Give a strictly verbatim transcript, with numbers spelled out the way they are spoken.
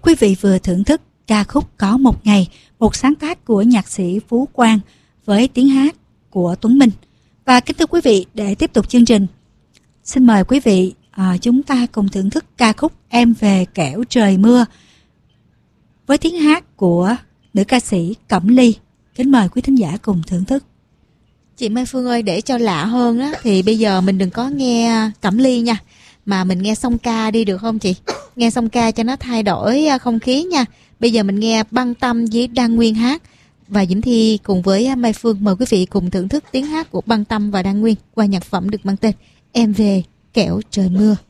quý vị vừa thưởng thức ca khúc Có Một Ngày, một sáng tác của nhạc sĩ Phú Quang với tiếng hát của Tuấn Minh. Và kính thưa quý vị, để tiếp tục chương trình, xin mời quý vị à, chúng ta cùng thưởng thức ca khúc Em Về Kẻo Trời Mưa với tiếng hát của nữ ca sĩ Cẩm Ly. Kính mời quý thính giả cùng thưởng thức. Chị Mai Phương ơi, để cho lạ hơn á, thì bây giờ mình đừng có nghe Cẩm Ly nha, mà mình nghe song ca đi được không chị? Nghe song ca cho nó thay đổi không khí nha. Bây giờ mình nghe Băng Tâm với Đan Nguyên hát, và Vĩnh Thi cùng với Mai Phương mời quý vị cùng thưởng thức tiếng hát của Băng Tâm và Đan Nguyên qua nhạc phẩm được mang tên Em Về Kẻo Trời Mưa.